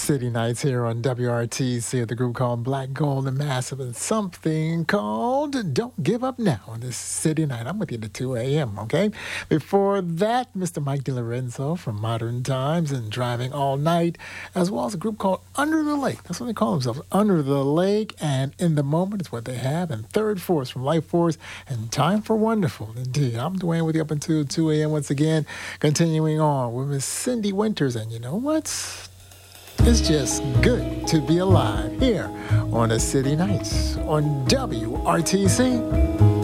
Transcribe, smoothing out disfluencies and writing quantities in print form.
City Nights here on WRTC, the group called Black Gold and Massive, and something called Don't Give Up Now on this City Night. I'm with you to 2 a.m., okay? Before that, Mr. Mike DiLorenzo from Modern Times and Driving All Night, as well as a group called Under the Lake. That's what they call themselves, Under the Lake, and In the Moment is what they have. And Third Force from Life Force, and Time for Wonderful. Indeed, I'm Dwayne with you up until 2 a.m. once again, continuing on with Miss Cindy Winters. And you know what? It's just good to be alive here on the City Nights on WRTC.